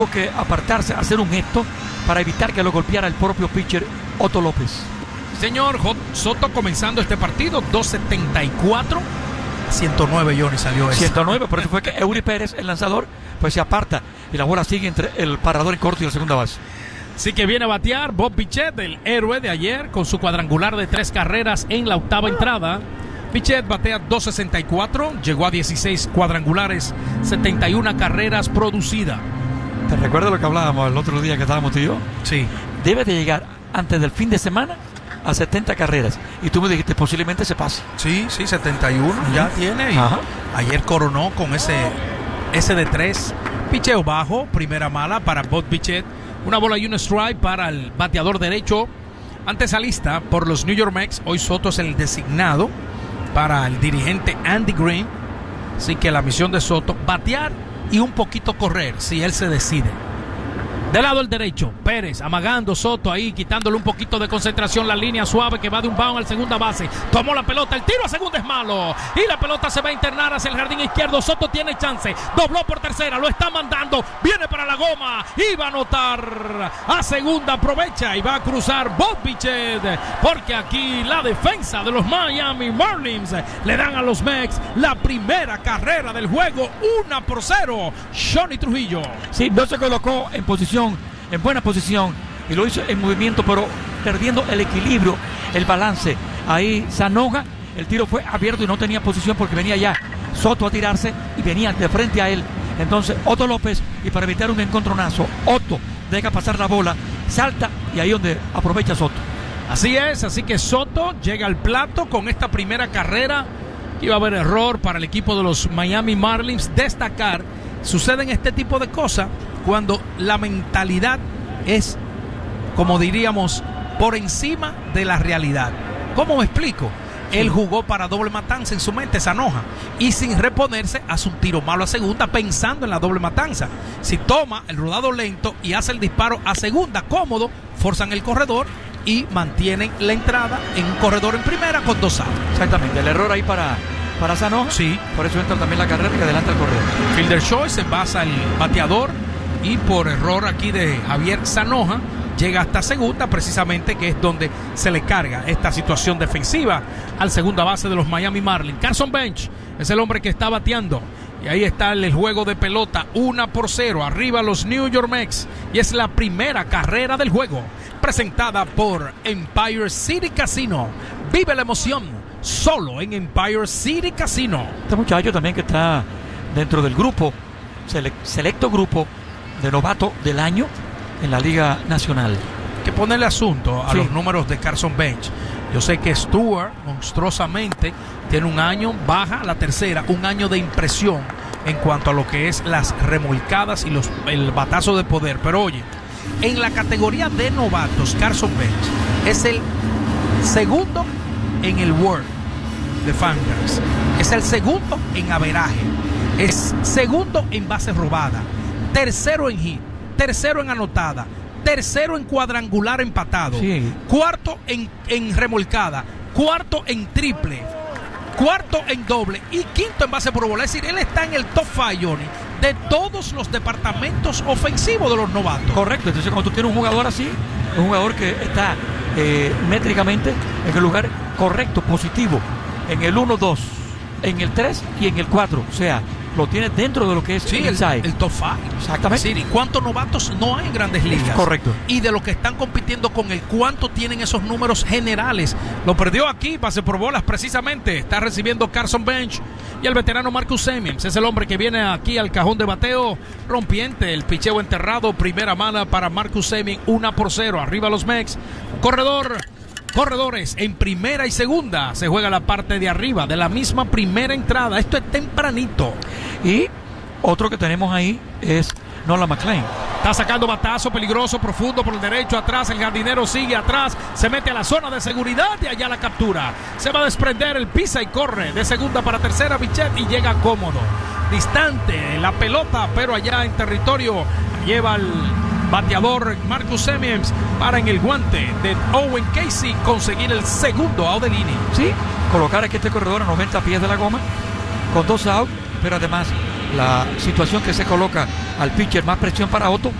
que apartarse, hacer un gesto para evitar que lo golpeara el propio pitcher Otto López. Señor Soto comenzando este partido, 274 a 109, Johnny, salió ese. 109, por eso fue que Eury Pérez, el lanzador, pues se aparta y la bola sigue entre el parador en corto y la segunda base. Así que viene a batear Bob Bichette, el héroe de ayer, con su cuadrangular de 3 carreras en la octava entrada. Bichette batea 264, llegó a 16 cuadrangulares, 71 carreras producidas. ¿Te recuerdas lo que hablábamos el otro día que estábamos tú y yo? Sí. Debe de llegar antes del fin de semana a 70 carreras. Y tú me dijiste, posiblemente se pase. Sí, 71 ya tiene. Y ayer coronó con ese de 3. Picheo bajo, primera mala para Bob Bichette. Una bola y un strike para el bateador derecho. Antesalista por los New York Mets. Hoy Soto es el designado para el dirigente Andy Green. Así que la misión de Soto, batear y un poquito correr, si él se decide. Del lado el derecho, Pérez amagando, Soto ahí quitándole un poquito de concentración, la línea suave que va de un bound al segunda base, tomó la pelota, el tiro a segunda es malo y la pelota se va a internar hacia el jardín izquierdo. Soto tiene chance, dobló por tercera, lo está mandando, viene para la goma y va a anotar a segunda, aprovecha y va a cruzar Bob Bichette, porque aquí la defensa de los Miami Marlins le dan a los Mets la primera carrera del juego, 1-0. Johnny Trujillo. Sí, no se colocó en posición, en buena posición, y lo hizo en movimiento, pero perdiendo el equilibrio, el balance. Ahí Sanoja, el tiro fue abierto y no tenía posición porque venía ya Soto a tirarse y venía de frente a él. Entonces Otto López, y para evitar un encontronazo, Otto deja pasar la bola, salta y ahí donde aprovecha Soto. Así es, así que Soto llega al plato con esta primera carrera. Iba a haber error para el equipo de los Miami Marlins. Destacar, suceden este tipo de cosas cuando la mentalidad es, como diríamos, por encima de la realidad. ¿Cómo me explico? Sí. Él jugó para doble matanza en su mente, Sanoja, y sin reponerse hace un tiro malo a segunda pensando en la doble matanza. Si toma el rodado lento y hace el disparo a segunda cómodo, forzan el corredor y mantienen la entrada en un corredor en primera con 2 outs. Exactamente, el error ahí para Sanoja. Sí. Por eso entra también la carrera que adelanta el corredor. Fielder choice, se basa el bateador y por error aquí de Javier Sanoja llega hasta segunda, precisamente que es donde se le carga esta situación defensiva al segunda base de los Miami Marlins. Carson Bench es el hombre que está bateando y ahí está el juego de pelota, 1-0 arriba los New York Mets, y es la primera carrera del juego, presentada por Empire City Casino. Vive la emoción solo en Empire City Casino. Este muchacho también que está dentro del grupo, selecto grupo de novato del año en la Liga Nacional. Que ponerle asunto a los números de Carson Bench. Yo sé que Stewart, monstruosamente, tiene un año, baja la tercera, un año de impresión en cuanto a lo que es las remolcadas y el batazo de poder. Pero oye, en la categoría de novatos, Carson Bench es el segundo en el WAR de Fangraphs, es el segundo en averaje, es segundo en base robada, tercero en hit, tercero en anotada, tercero en cuadrangular empatado, cuarto en remolcada, cuarto en triple, cuarto en doble y quinto en base por bola. Es decir, él está en el top 5, Johnny, de todos los departamentos ofensivos de los novatos. Correcto, entonces cuando tú tienes un jugador así, un jugador que está métricamente en el lugar correcto, positivo, en el 1-2, en el 3 y en el 4, o sea, lo tiene dentro de lo que es el top 5. Exactamente. ¿Y cuántos novatos no hay en Grandes Ligas? Correcto. Y de lo que están compitiendo con él, ¿cuánto tienen esos números generales? Lo perdió aquí, base por bolas, precisamente. Está recibiendo Carson Bench. Y el veterano Marcus Semien es el hombre que viene aquí al cajón de bateo rompiente. El picheo enterrado, primera mala para Marcus Semien, 1-0. Arriba los Mets. Corredores en primera y segunda. Se juega la parte de arriba de la misma primera entrada. Esto es tempranito. Y otro que tenemos ahí es Nolan McLean. Está sacando batazo peligroso, profundo por el derecho, atrás. El jardinero sigue atrás. Se mete a la zona de seguridad y allá la captura. Se va a desprender, el pisa y corre de segunda para tercera Bichette y llega cómodo. Distante la pelota, pero allá en territorio lleva el bateador Marcus Semien para en el guante de Owen Casey conseguir el segundo out del inning. Sí, colocar aquí este corredor a 90 pies de la goma con 2 outs, pero además la situación que se coloca al pitcher, más presión para Otto.